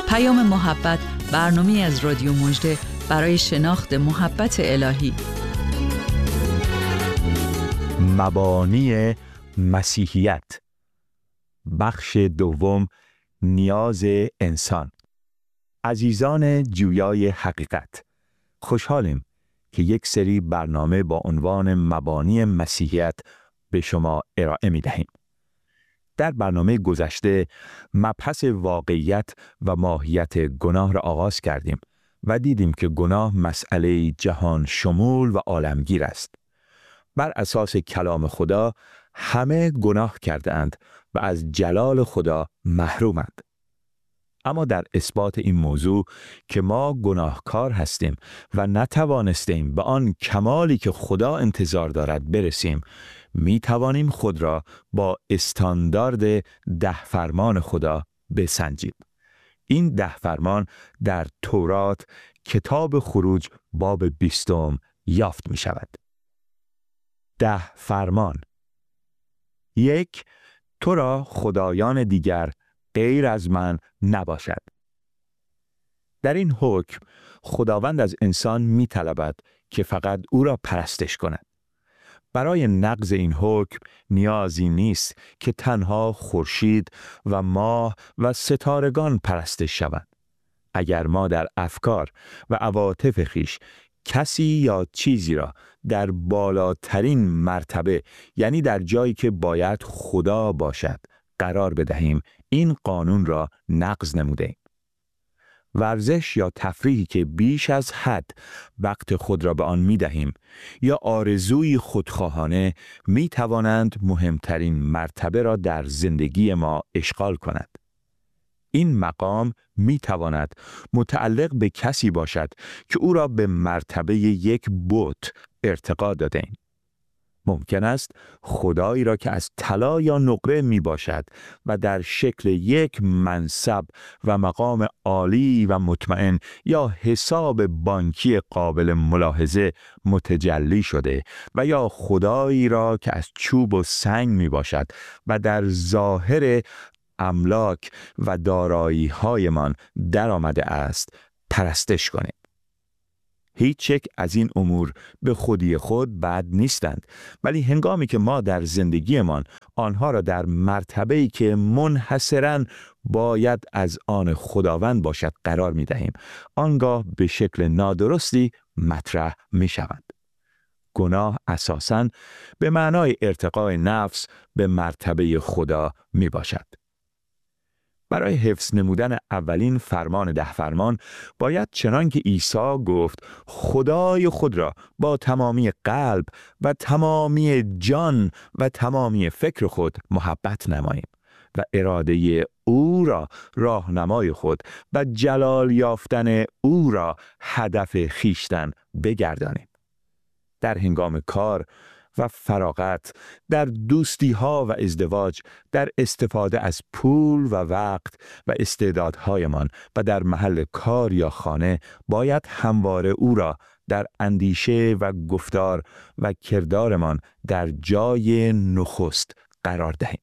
پیام محبت، برنامه‌ای از رادیو مژده برای شناخت محبت الهی. مبانی مسیحیت، بخش دوم، نیاز انسان. عزیزان جویای حقیقت، خوشحالیم که یک سری برنامه با عنوان مبانی مسیحیت به شما ارائه می دهیم. در برنامه گذشته مبحث واقعیت و ماهیت گناه را آغاز کردیم و دیدیم که گناه مسئله جهان شمول و عالمگیر است. بر اساس کلام خدا همه گناه کرده اند و از جلال خدا محرومند. اما در اثبات این موضوع که ما گناهکار هستیم و نتوانستیم به آن کمالی که خدا انتظار دارد برسیم، می توانیم خود را با استاندارد 10 فرمان خدا بسنجیم. این 10 فرمان در تورات کتاب خروج باب 20 یافت می شود. 10 فرمان. 1. تو را خدایان دیگر غیر از من نباشد. در این حکم خداوند از انسان می طلبد که فقط او را پرستش کند. برای نقض این حکم نیازی نیست که تنها خورشید و ماه و ستارگان پرستش شوند. اگر ما در افکار و عواطف خویش کسی یا چیزی را در بالاترین مرتبه، یعنی در جایی که باید خدا باشد، قرار بدهیم، این قانون را نقض نموده‌ایم. ورزش یا تفریحی که بیش از حد وقت خود را به آن می دهیم یا آرزوی خودخواهانه می توانند مهمترین مرتبه را در زندگی ما اشغال کند. این مقام می تواند متعلق به کسی باشد که او را به مرتبه یک بت ارتقا داده‌ایم. ممکن است خدایی را که از طلا یا نقره می باشد و در شکل یک منصب و مقام عالی و مطمئن یا حساب بانکی قابل ملاحظه متجلی شده و یا خدایی را که از چوب و سنگ می باشد و در ظاهر املاک و دارایی هایمان در آمده است پرستش کنیم. هیچ یک از این امور به خودی خود بد نیستند، ولی هنگامی که ما در زندگیمان آنها را در مرتبه‌ای که منحصراً باید از آن خداوند باشد قرار می دهیم، آنگاه به شکل نادرستی مطرح می شوند. گناه اساساً به معنای ارتقای نفس به مرتبه خدا می باشد. برای حفظ نمودن اولین فرمان 10 فرمان باید چنان که عیسی گفت خدای خود را با تمامی قلب و تمامی جان و تمامی فکر خود محبت نماییم و اراده او را راهنمای خود و جلال یافتن او را هدف خویشتن بگردانیم. در هنگام کار و فراغت، در دوستی ها و ازدواج، در استفاده از پول و وقت و استعدادهایمان و در محل کار یا خانه باید همواره او را در اندیشه و گفتار و کردارمان در جای نخست قرار دهیم.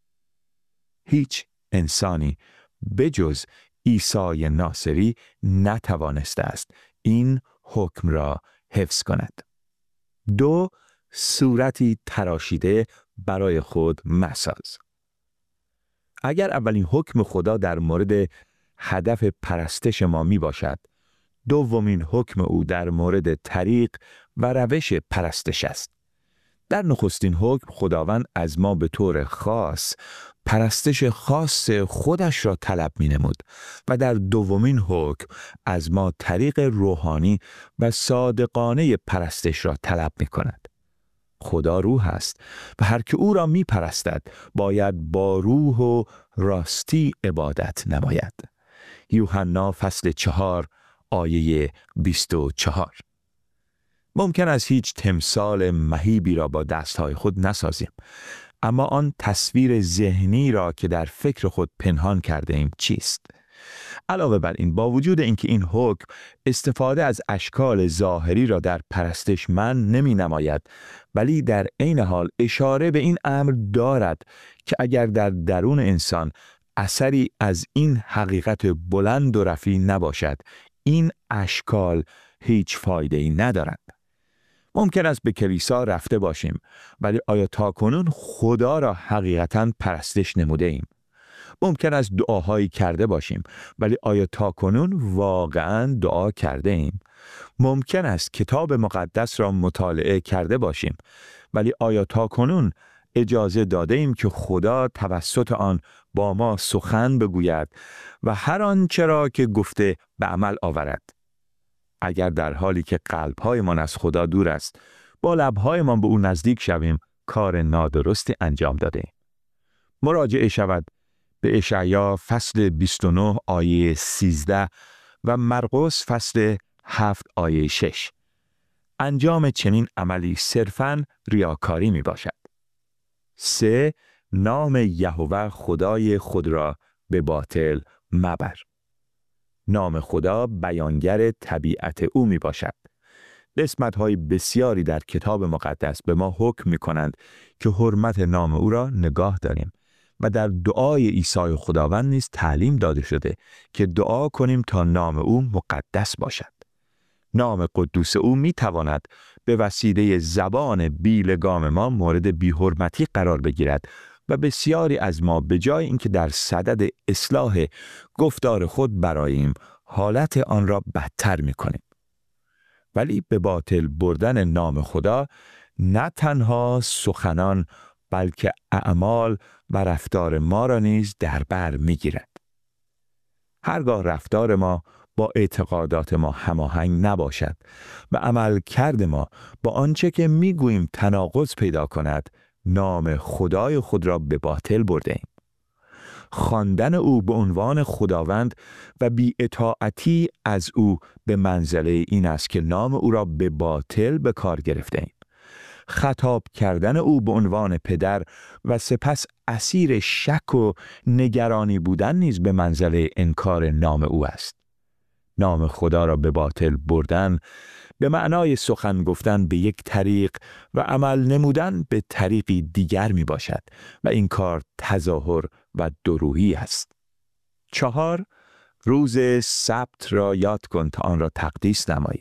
هیچ انسانی بجز عیسی ناصری نتوانسته است این حکم را حفظ کند. 2. صورتی تراشیده برای خود مساز. اگر اولین حکم خدا در مورد هدف پرستش ما می باشد، دومین حکم او در مورد طریق و روش پرستش است. در نخستین حکم خداوند از ما به طور خاص پرستش خاص خودش را طلب می نمود و در دومین حکم از ما طریق روحانی و صادقانه پرستش را طلب می کند. خدا روح است و هر که او را می پرستد باید با روح و راستی عبادت نماید. یوحنا فصل 4 آیه 24. ممکن است هیچ تمثال مهیبی را با دستهای خود نسازیم، اما آن تصویر ذهنی را که در فکر خود پنهان کرده ایم چیست؟ علاوه بر این، با وجود اینکه این حکم استفاده از اشکال ظاهری را در پرستش من نمی نماید، ولی در عین حال اشاره به این امر دارد که اگر در درون انسان اثری از این حقیقت بلند و رفیع نباشد، این اشکال هیچ فایده‌ای ندارند. ممکن است به کلیسا رفته باشیم، ولی آیا تاکنون خدا را حقیقتاً پرستش نموده ایم؟ ممکن است دعاهایی کرده باشیم، ولی آیا تاکنون واقعاً دعا کرده ایم؟ ممکن است کتاب مقدس را مطالعه کرده باشیم، ولی آیا تاکنون اجازه داده ایم که خدا توسط آن با ما سخن بگوید و هر آنچه را که گفته به عمل آورد؟ اگر در حالی که قلب‌هایمان از خدا دور است، با لب‌هایمان به او نزدیک شویم، کار نادرستی انجام داده ایم. مراجعه شود به اشعیا فصل 29 آیه 13 و مرقس فصل 7 آیه 6. انجام چنین عملی صرفاً ریاکاری می باشد. 3. نام یهوه خدای خود را به باطل مبر. نام خدا بیانگر طبیعت او می باشد. قسمت‌های بسیاری در کتاب مقدس به ما حکم می کنند که حرمت نام او را نگاه داریم و در دعای عیسی خداوند نیز تعلیم داده شده که دعا کنیم تا نام او مقدس باشد. نام قدوس او می تواند به وسیله زبان بیلگام ما مورد بی‌حرمتی قرار بگیرد و بسیاری از ما به جای اینکه در صدد اصلاح گفتار خود براییم، حالت آن را بدتر می کنیم. ولی به باطل بردن نام خدا نه تنها سخنان بلکه اعمال و رفتار ما را نیز در بر می گیرد. هرگاه رفتار ما با اعتقادات ما هماهنگ نباشد و عملکرد ما با آنچه که می گوییم تناقض پیدا کند، نام خدای خود را به باطل برده ایم. خواندن او به عنوان خداوند و بی‌اطاعتی از او به منزله این است که نام او را به باطل به کار گرفته ایم. خطاب کردن او به عنوان پدر و سپس اسیر شک و نگرانی بودن نیز به منزله انکار نام او است. نام خدا را به باطل بردن به معنای سخن گفتن به یک طریق و عمل نمودن به طریقی دیگر می باشد و این کار تظاهر و درویی است. 4. روز سبت را یاد کن تا آن را تقدیس نمایی.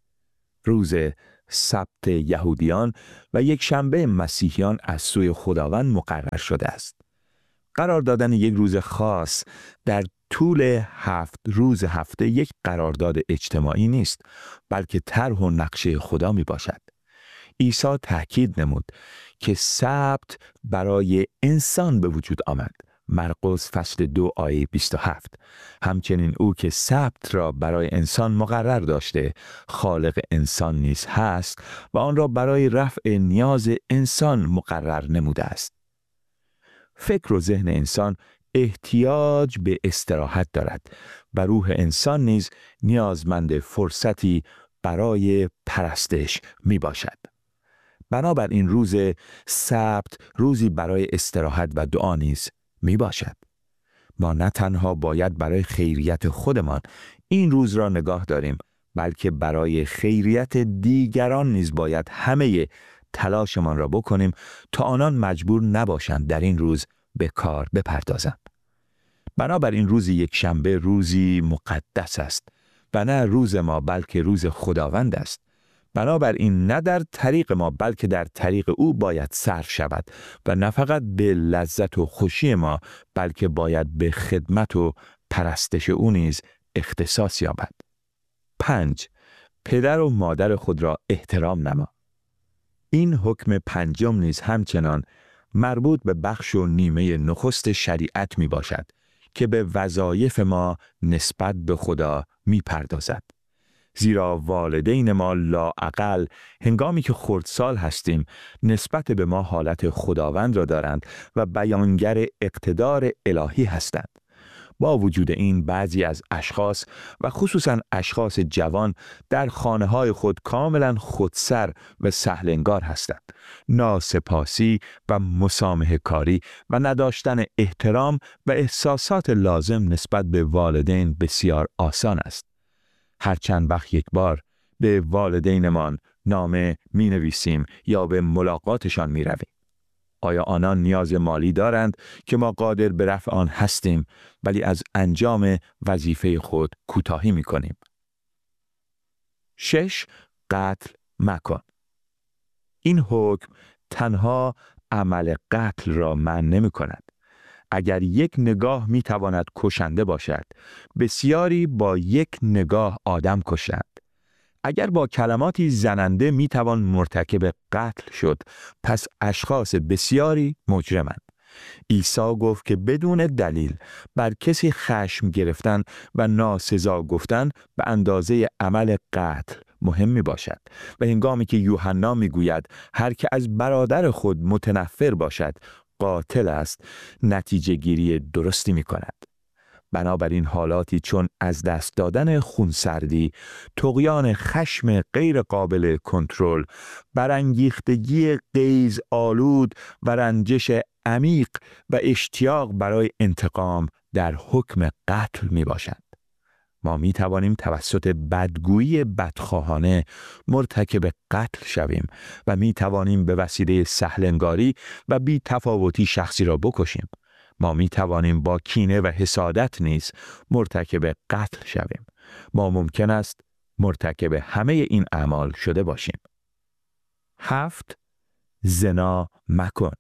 روز سبت یهودیان و یک شنبه مسیحیان از سوی خداوند مقرر شده است. قرار دادن یک روز خاص در طول 7 روز هفته یک قرارداد اجتماعی نیست، بلکه طرح و نقشه خدا می باشد. عیسی تأکید نمود که سبت برای انسان به وجود آمد. مرقس فصل 2 آیه 27. همچنین او که سبت را برای انسان مقرر داشته، خالق انسان نیز هست و آن را برای رفع نیاز انسان مقرر نموده است. فکر و ذهن انسان احتیاج به استراحت دارد و روح انسان نیز نیازمند فرصتی برای پرستش می باشد. بنابراین روز سبت روزی برای استراحت و دعا نیز می باشد. ما نه تنها باید برای خیریت خودمان این روز را نگاه داریم، بلکه برای خیریت دیگران نیز باید همه تلاشمان را بکنیم تا آنان مجبور نباشند در این روز به کار بپردازند. بنابراین روز یک شنبه روزی مقدس است و نه روز ما بلکه روز خداوند است. بنابراین نه در طریق ما بلکه در طریق او باید صرف شود و نه فقط به لذت و خوشی ما بلکه باید به خدمت و پرستش او نیز اختصاص یابد. 5. پدر و مادر خود را احترام نما. این حکم پنجم نیز همچنان مربوط به بخش و نیمه نخست شریعت می باشد که به وظایف ما نسبت به خدا می پردازد. زیرا والدین ما لااقل هنگامی که خردسال هستیم نسبت به ما حالت خداوند را دارند و بیانگر اقتدار الهی هستند. با وجود این بعضی از اشخاص و خصوصاً اشخاص جوان در خانه‌های خود کاملاً خودسر و سهل‌انگار هستند. ناسپاسی و مسامحه‌کاری و نداشتن احترام و احساسات لازم نسبت به والدین بسیار آسان است. هر چند وقت یک بار به والدینمان نامه می نویسیم یا به ملاقاتشان می رویم. آیا آنان نیاز مالی دارند که ما قادر به رفع آن هستیم ولی از انجام وظیفه خود کوتاهی می‌کنیم؟ 6. قتل مکن. این حکم تنها عمل قتل را منع نمی‌کند. اگر یک نگاه می‌تواند کشنده باشد، بسیاری با یک نگاه آدم کشند. اگر با کلماتی زننده میتوان مرتکب قتل شد، پس اشخاص بسیاری مجرمند. عیسی گفت که بدون دلیل بر کسی خشم گرفتن و ناسزا گفتن به اندازه عمل قتل مهم می باشد و هنگامی که یوحنا می گوید هر که از برادر خود متنفر باشد قاتل است، نتیجه گیری درستی می کند. بنابراین حالاتی چون از دست دادن خونسردی، طغیان خشم غیر قابل کنترل، برانگیختگی غیظ آلود و رنجش عمیق و اشتیاق برای انتقام در حکم قتل می باشند. ما می توانیم توسط بدگویی بدخواهانه مرتکب قتل شویم و می توانیم به وسیله سهلنگاری و بی تفاوتی شخصی را بکشیم. ما می توانیم با کینه و حسادت نیز مرتکب قتل شویم. ما ممکن است مرتکب همه این اعمال شده باشیم. 7. زنا مکن.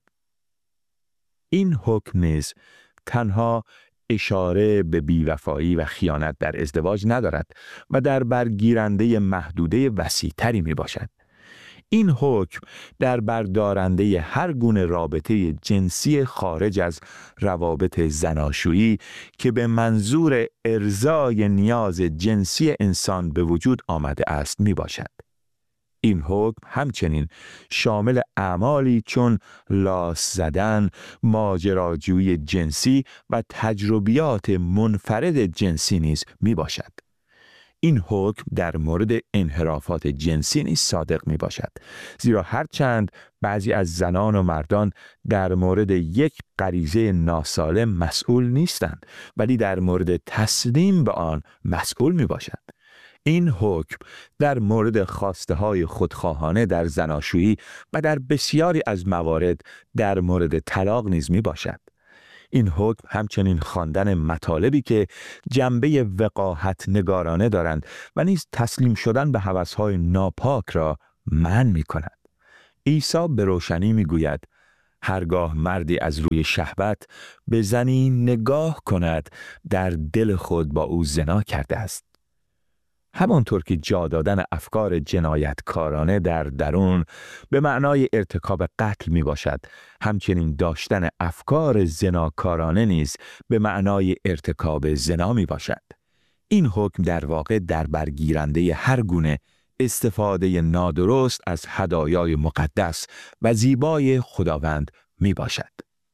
این حکم نیز تنها اشاره به بیوفایی و خیانت در ازدواج ندارد و در برگیرنده محدوده وسیع‌تری می باشد. این حکم در بردارنده هر گونه رابطه جنسی خارج از روابط زناشویی که به منظور ارضای نیاز جنسی انسان به وجود آمده است می باشد. این حکم همچنین شامل اعمالی چون لاس زدن، ماجراجویی جنسی و تجربیات منفرد جنسی نیز می باشد. این حکم در مورد انحرافات جنسی نیز صادق می باشد، زیرا هرچند بعضی از زنان و مردان در مورد یک غریزه ناسالم مسئول نیستند، ولی در مورد تسلیم به آن مسئول می باشند. این حکم در مورد خواسته های خودخواهانه در زناشویی و در بسیاری از موارد در مورد طلاق نیز می باشد. این حکم همچنین خواندن مطالبی که جنبه وقاحت نگارانه دارند و نیز تسلیم شدن به هوس‌های ناپاک را منع می کند. عیسی به روشنی می گوید هرگاه مردی از روی شهوت به زنی نگاه کند در دل خود با او زنا کرده است. همانطور که جا دادن افکار جنایتکارانه در درون به معنای ارتکاب قتل می باشد، همچنین داشتن افکار زناکارانه نیز به معنای ارتکاب زنا می باشد. این حکم در واقع در برگیرنده هر گونه استفاده نادرست از هدایای مقدس و زیبای خداوند می باشد.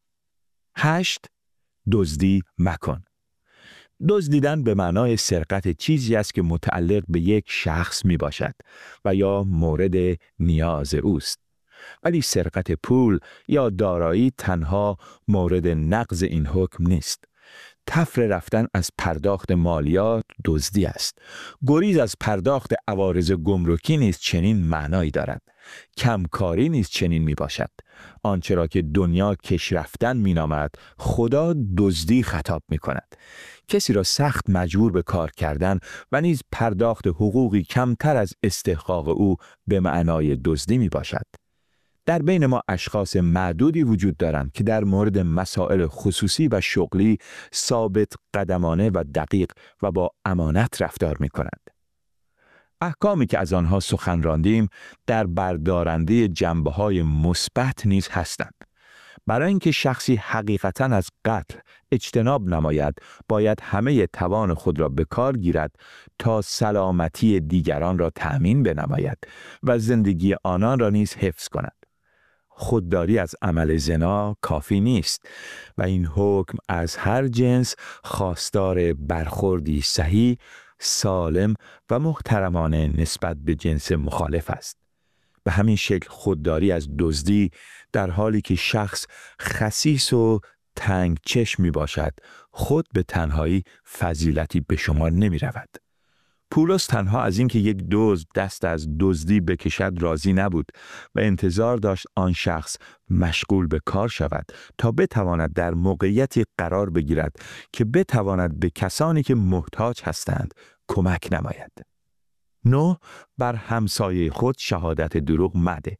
8. دزدی مکن. دزدیدن به معنای سرقت چیزی است که متعلق به یک شخص می باشد و یا مورد نیاز اوست. ولی سرقت پول یا دارایی تنها مورد نقض این حکم نیست. تفره رفتن از پرداخت مالیات دزدی است. گریز از پرداخت عوارض گمرکی نیز چنین معنایی دارد. کمکاری نیز چنین می باشد. آنچه را که دنیا کش رفتن می نامد، خدا دزدی خطاب می کند. کسی را سخت مجبور به کار کردن و نیز پرداخت حقوقی کمتر از استحقاق او به معنای دزدی می باشد. در بین ما اشخاص معدودی وجود دارند که در مورد مسائل خصوصی و شغلی ثابت قدمانه و دقیق و با امانت رفتار می کنند. احکامی که از آنها سخن راندیم در بردارنده جنبه‌های مثبت نیز هستند. برای اینکه شخصی حقیقتاً از قتل اجتناب نماید، باید همه توان خود را به کار گیرد تا سلامتی دیگران را تأمین بنماید و زندگی آنان را نیز حفظ کند. خودداری از عمل زنا کافی نیست و این حکم از هر جنس خواستار برخوردی صحیح، سالم و محترمانه نسبت به جنس مخالف است. به همین شکل خودداری از دزدی در حالی که شخص خسیس و تنگ چشم می باشد، خود به تنهایی فضیلتی به شمار نمی رود. پولس تنها از اینکه یک دزد دست از دزدی بکشد راضی نبود و انتظار داشت آن شخص مشغول به کار شود تا بتواند در موقعیتی قرار بگیرد که بتواند به کسانی که محتاج هستند کمک نماید. 9. بر همسایه خود شهادت دروغ مده.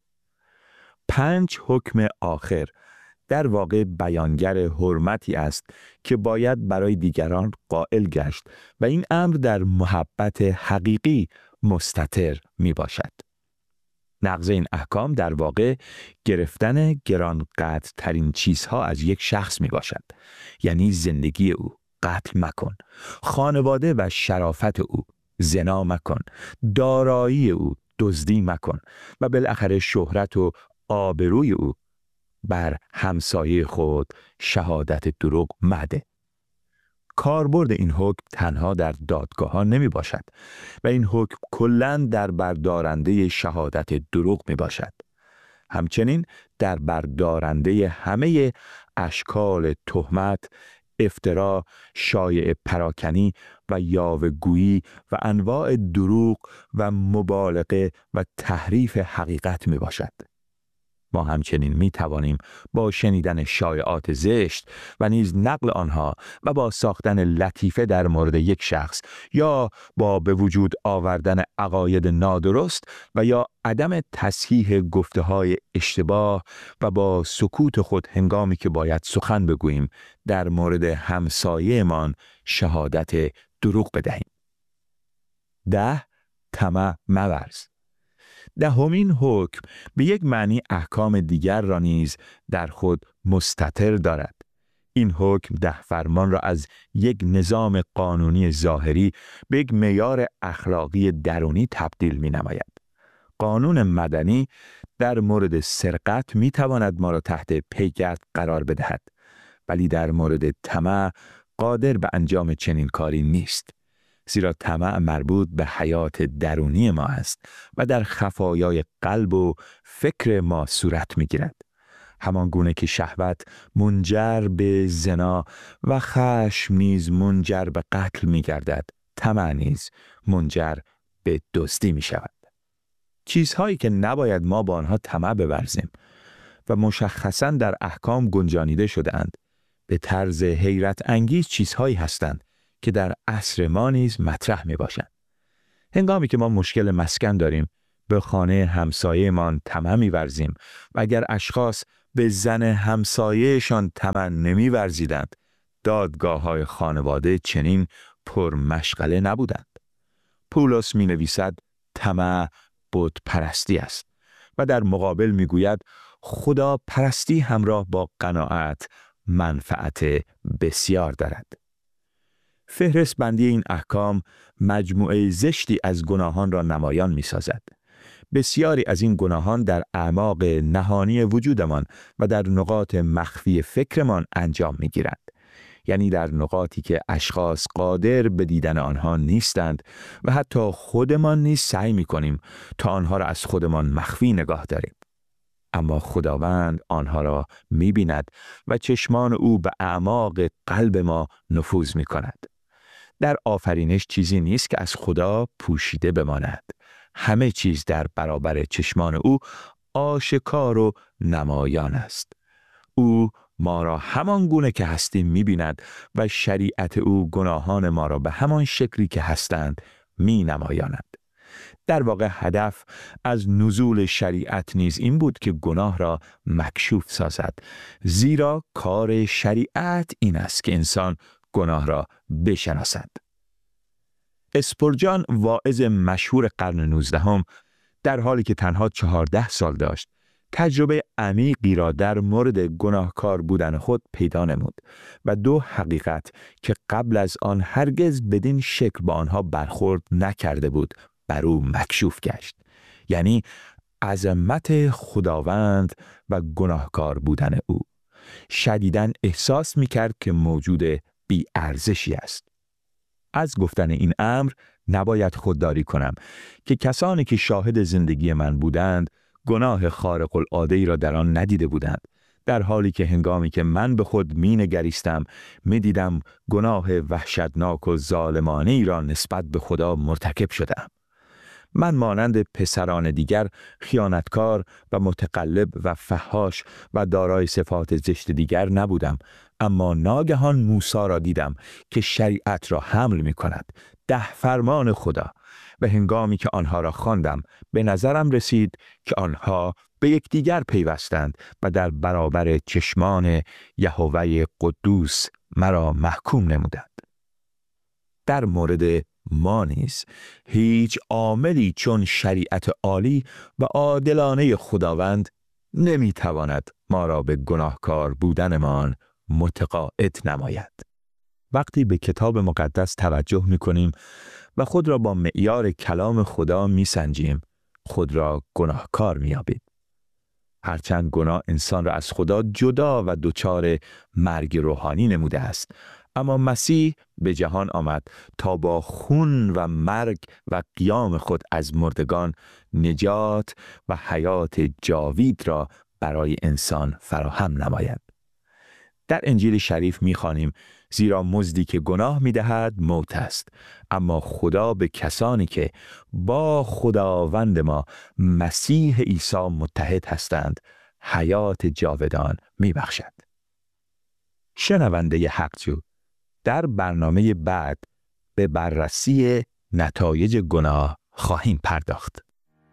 5 حکم آخر در واقع بیانگر حرمتی است که باید برای دیگران قائل گشت و این امر در محبت حقیقی مستتر می باشد. نقض این احکام در واقع گرفتن گرانقدر ترین چیزها از یک شخص می باشد، یعنی زندگی او، قتل مکن، خانواده و شرافت او، زنا مکن، دارایی او، دزدی مکن و بالاخره شهرت و آبروی او. بر همسایه خود شهادت دروغ مده. کاربرد این حکم تنها در دادگاه‌ها نمی باشد و این حکم کلاً در بردارنده شهادت دروغ می باشد. همچنین در بردارنده همه اشکال تهمت، افترا، شایعه پراکنی و یاوه‌گویی و انواع دروغ و مبالغه و تحریف حقیقت می باشد. ما همچنین می توانیم با شنیدن شایعات زشت و نیز نقل آنها و با ساختن لطیفه در مورد یک شخص یا با به وجود آوردن عقاید نادرست و یا عدم تصحیح گفته‌های اشتباه و با سکوت خود هنگامی که باید سخن بگوییم در مورد همسایه‌مان شهادت دروغ بدهیم. 10. طمع مورز. 10مین حکم به یک معنی احکام دیگر را نیز در خود مستتر دارد. این حکم 10 فرمان را از یک نظام قانونی ظاهری به یک معیار اخلاقی درونی تبدیل می نماید. قانون مدنی در مورد سرقت می تواند ما را تحت پیگرد قرار بدهد، ولی در مورد طمع قادر به انجام چنین کاری نیست. زیرا طمع مربوط به حیات درونی ما است و در خفایای قلب و فکر ما صورت می گیرد. همان گونه که شهوت منجر به زنا و خشم نیز منجر به قتل می گردد، طمع نیز منجر به دزدی می شود. چیزهایی که نباید ما با آنها طمع بورزیم و مشخصاً در احکام گنجانیده شده‌اند، به طرز حیرت انگیز چیزهایی هستند که در عصر ما نیز مطرح می باشند. هنگامی که ما مشکل مسکن داریم، به خانه همسایه‌مان طمع می ورزیم و اگر اشخاص به زن همسایه‌شان طمع نمی ورزیدند، دادگاه‌های خانواده چنین پر مشغله نبودند. پولس می نویسد طمع بت پرستی است و در مقابل می گوید خدا پرستی همراه با قناعت منفعت بسیار دارد. فهرست بندی این احکام مجموعه زشتی از گناهان را نمایان می سازد. بسیاری از این گناهان در اعماق نهانی وجودمان و در نقاط مخفی فکرمان انجام می گیرند. یعنی در نقاطی که اشخاص قادر به دیدن آنها نیستند و حتی خودمان نیز سعی می کنیم تا آنها را از خودمان مخفی نگاه داریم. اما خداوند آنها را می بیند و چشمان او به اعماق قلب ما نفوذ می کند. در آفرینش چیزی نیست که از خدا پوشیده بماند. همه چیز در برابر چشمان او آشکار و نمایان است. او ما را همان گونه که هستیم می بیند و شریعت او گناهان ما را به همان شکلی که هستند می نمایاند. در واقع هدف از نزول شریعت نیز این بود که گناه را مکشوف سازد، زیرا کار شریعت این است که انسان گناه را بشناسد. اسپورجان واعظ مشهور قرن 19 در حالی که تنها 14 سال داشت، تجربه عمیقی را در مورد گناهکار بودن خود پیدا نمود و 2 حقیقت که قبل از آن هرگز بدین شکل با آنها برخورد نکرده بود بر او مکشوف گشت، یعنی عظمت خداوند و گناهکار بودن او. شدیداً احساس می‌کرد که موجود بی ارزشی است. از گفتن این امر نباید خودداری کنم که کسانی که شاهد زندگی من بودند گناه خارق العاده‌ای را در آن ندیده بودند، در حالی که هنگامی که من به خود می نگریستم می دیدم گناه وحشتناک و ظالمانه ای را نسبت به خدا مرتکب شدم. من مانند پسران دیگر خیانتکار و متقلب و فحاش و دارای صفات زشت دیگر نبودم، اما ناگهان موسی را دیدم که شریعت را حمل می کند، 10 فرمان خدا، و هنگامی که آنها را خواندم به نظرم رسید که آنها به یکدیگر پیوستند و در برابر چشمان یهوه قدوس مرا محکوم نمودند. در مورد ما نیز هیچ عاملی چون شریعت عالی و عادلانه خداوند نمیتواند ما را به گناهکار بودنمان متقاعد نماید. وقتی به کتاب مقدس توجه می‌کنیم و خود را با معیار کلام خدا می‌سنجیم، خود را گناهکار می‌یابیم. هرچند گناه انسان را از خدا جدا و دچار مرگ روحانی نموده است، اما مسیح به جهان آمد تا با خون و مرگ و قیام خود از مردگان نجات و حیات جاوید را برای انسان فراهم نماید. در انجیل شریف می‌خوانیم زیرا مزدی که گناه می‌دهد موت است، اما خدا به کسانی که با خداوند ما مسیح عیسی متحد هستند حیات جاودان می‌بخشد. شنونده حق‌جو، در برنامه بعد به بررسی نتایج گناه خواهیم پرداخت.